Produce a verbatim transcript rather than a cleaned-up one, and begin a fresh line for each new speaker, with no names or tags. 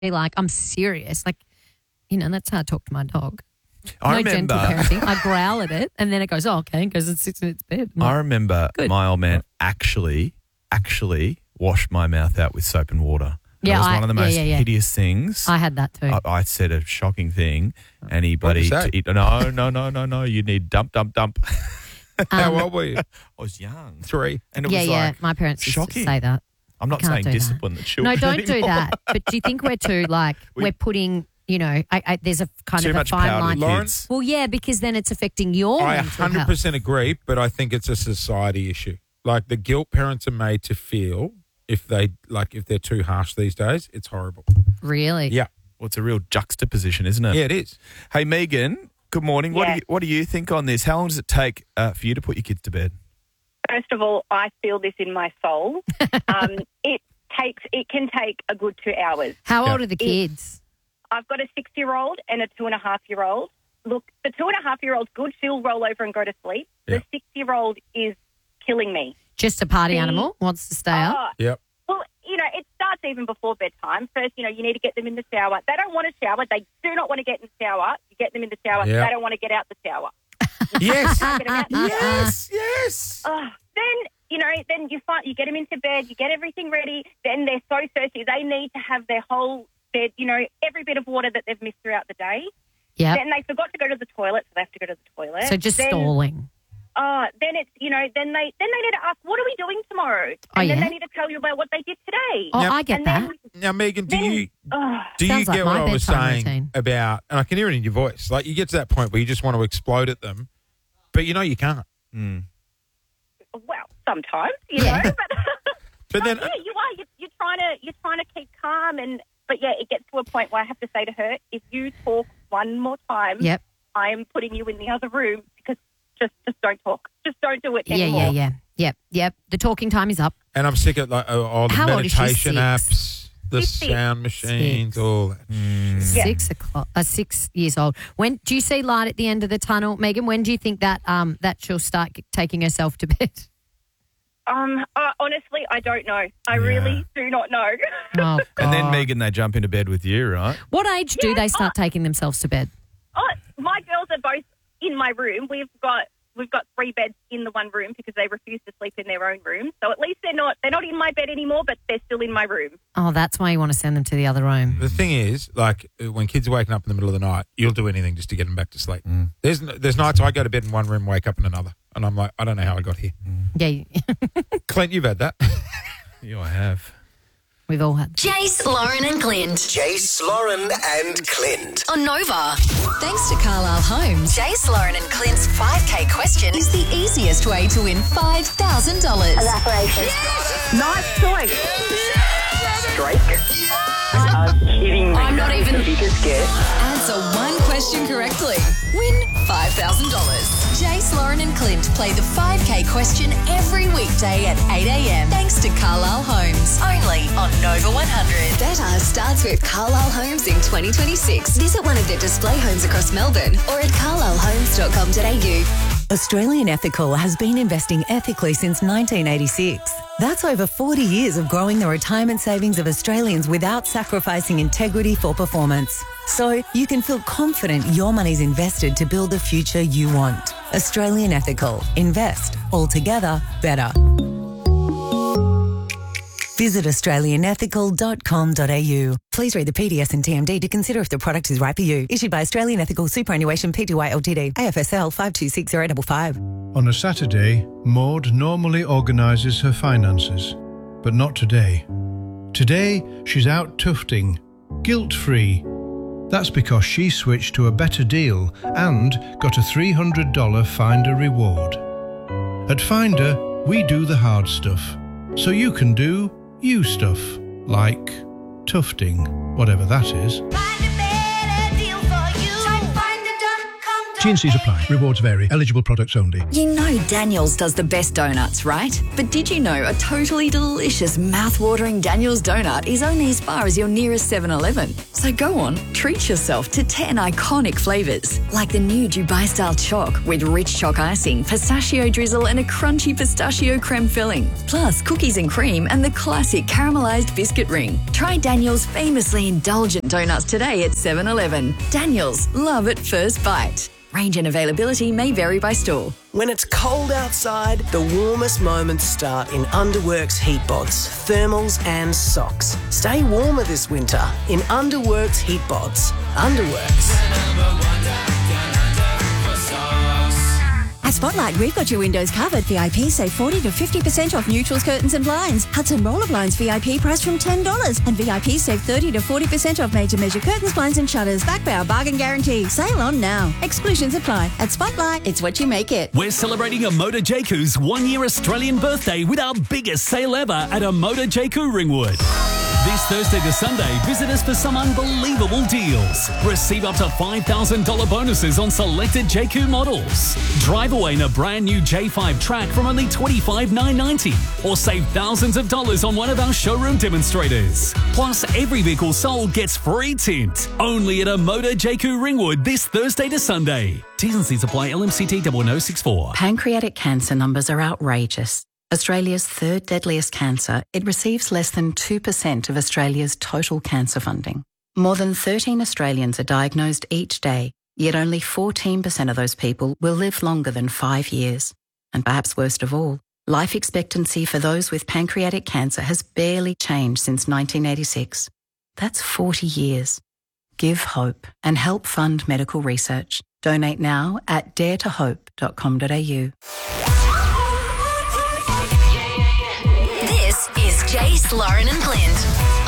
like, I'm serious. Like, you know, that's how I talk to my dog.
I
no
remember,
gentle parenting. I growl at it and then it goes, oh, okay, and goes and sits in its bed. I'm
I
like,
remember
Good.
my old man actually, actually washed my mouth out with soap and water.
Yeah,
that was
I-
one of the
yeah,
most
yeah, yeah.
hideous things.
I had that too.
I, I said a shocking thing, and he bloody
was that?
t- no, no, no, no, no. You need dump, dump, dump.
How
Um,
old were you?
I was young,
Three.
and it
yeah,
was
yeah.
like
My parents used
shocking.
to say that.
I'm not
can't
saying
do that.
discipline the children.
No, don't do
anymore.
that. But do you think we're too, like,
We-
we're putting, you know, I, I, there's a kind
Too
of a
much
fine
power to
line.
the
Lauren?
kids.
Well, yeah, because then it's affecting your
I
mental
one hundred
health.
percent agree, but I think it's a society issue. Like the guilt parents are made to feel if they like if they're too harsh these days, it's horrible.
Really?
Yeah,
Well, it's a real juxtaposition, isn't it?
yeah, it is.
Hey, Megan. Good morning. What do
Yeah.
you What do you think on this? How long does it take uh, for you to put your kids to bed?
First of all, I feel this in my soul. Um, it takes, it can take a good two hours.
How
Yeah.
old are the kids?
I've got a six-year-old and a two-and-a-half-year-old. Look, the two-and-a-half-year-old's good. She'll roll over and go to sleep.
Yeah.
The six-year-old is killing me.
Just a party
The-
animal, wants to stay up.
Oh,
Yep.
well, you know, it starts even before bedtime. First, you know, you need to get them in the shower. They don't want to shower. They do not want to get in the shower. You get them in the shower.
Yeah.
They don't want to get out the shower.
Yes.
Get 'em out the shower.
yes. Yes.
Oh, then, you know, then you find you get them into bed, you get everything ready. Then they're so thirsty. They need to have their whole, their, you know, every bit of water that they've missed throughout the day.
Yeah.
Then they forgot to go to the toilet, so they have to go to the toilet.
So just
then,
stalling.
Oh, then it's, you know, then they then they need to ask, what are we doing tomorrow? And
Oh,
then
yeah?
they need to tell you about what they did today.
Oh,
Yep.
I get
and
that.
then,
Now, Megan, do
then
you
oh,
do you
Sounds like
get
my
what I was
bedtime
saying
routine.
about? And I can hear it in your voice. Like you get to that point where you just want to explode at them, but you know you can't.
Mm.
well, sometimes, you
Yeah.
know, but,
But then,
yeah, you are. You're, you're trying to you're trying to keep calm, and but yeah, it gets to a point where I have to say to her, if you talk one more time,
Yep.
I am putting you in the other room because just just don't talk, just don't do it
Yeah,
anymore.
yeah, yeah. Yep, yep. The talking time is up.
and I'm sick of like uh, all the
How old is she?
meditation
Six?
apps, the
She's six.
sound machines,
Six.
all that.
Yeah.
Six o'clock. Uh, six years old. When do you see light at the end of the tunnel, Megan? When do you think that um that she'll start g- taking herself to bed?
Um, uh, honestly, I don't know. I
Yeah.
really do not know.
Oh, God.
And then Megan, they jump into bed with you, right?
What age do
Yeah,
they start taking themselves to bed?
oh, my girls are both in my room. We've got we've got three beds in the one room because they refuse to sleep in their own room. So at least they're not they're not in my bed anymore, but they're still in my room.
Oh, that's why you want to send them to the other room.
The thing is, like uh, when kids are waking up in the middle of the night, you'll do anything just to get them back to sleep. There's n- there's nights I go to bed in one room, wake up in another, and I'm like, I don't know how I got here.
Yeah, you-
Clint, you've had that.
Yeah, I have.
we've all had.
Jace, Lauren and Clint
Jace, Lauren, and Clint.
on Nova. Thanks to Carlisle Homes, Jace, Lauren and Clint's five K question is the easiest way to win five thousand dollars.
Nice choice. Drake.
I'm
kidding me.
I'm not even-
the biggest get.
Answer one question correctly. Win five thousand dollars. Jace, Lauren and Clint play the five K question every weekday at eight a.m. Thanks to Carlisle Homes. Only on Nova one hundred.
Better starts with Carlisle Homes in twenty twenty-six. Visit one of their display homes across Melbourne or at carlisle homes dot com dot a u.
Australian Ethical has been investing ethically since nineteen eighty-six. That's over forty years of growing the retirement savings of Australians without sacrificing integrity for performance. So you can feel confident your money's invested to build the future you want. Australian Ethical. Invest. Altogether better. Visit australian ethical dot com dot a u. Please read the P D S and T M D to consider if the product is right for you. Issued by Australian Ethical Superannuation Pty Ltd. A F S L five two six zero five five.
On a Saturday, Maud normally organises her finances, but not today. Today, she's out tufting, guilt-free. That's because she switched to a better deal and got a three hundred dollars Finder reward. At Finder, we do the hard stuff, so you can do you stuff, like tufting, whatever that is.
Find a better deal for you. Try finder dot com
T and C's apply. Rewards vary. Eligible products only.
You know Daniel's does the best donuts, right? But did you know a totally delicious, mouth-watering Daniel's donut is only as far as your nearest seven eleven? So go on, treat yourself to ten iconic flavours, like the new Dubai-style choc with rich choc icing, pistachio drizzle and a crunchy pistachio creme filling, plus cookies and cream and the classic caramelised biscuit ring. Try Daniel's famously indulgent donuts today at seven eleven. Daniel's, love at first bite. Range and availability may vary by store.
When it's cold outside, the warmest moments start in Underworks heat bods, thermals and socks. Stay warmer this winter in Underworks heat bods. Underworks.
At Spotlight, we've got your windows covered. V I P save forty to fifty percent off neutrals, curtains and blinds. Hudson Roller Blinds V I P price from ten dollars. And V I P save thirty to forty percent off made-to-measure curtains, blinds and shutters. Back by our bargain guarantee. Sale on now. Exclusions apply. At Spotlight, it's what you make it.
We're celebrating Amoda Jaku's one-year Australian birthday with our biggest sale ever at Amoda Jaku Ringwood. This Thursday to Sunday, visit us for some unbelievable deals. Receive up to five thousand dollars bonuses on selected Jaku models. Drive away in a brand new J five Track from only twenty-five thousand nine hundred ninety dollars or save thousands of dollars on one of our showroom demonstrators. Plus, every vehicle sold gets free tint. Only at Amoda Jaku Ringwood this Thursday to Sunday. T's and C's apply. L M C T zero zero six four.
Pancreatic cancer numbers are outrageous. Australia's third deadliest cancer, it receives less than two percent of Australia's total cancer funding. More than thirteen Australians are diagnosed each day, yet only fourteen percent of those people will live longer than five years. And perhaps worst of all, life expectancy for those with pancreatic cancer has barely changed since nineteen eighty-six. That's forty years. Give hope and help fund medical research. Donate now at dare to hope dot com dot a u.
This is Jace, Lauren and Clint.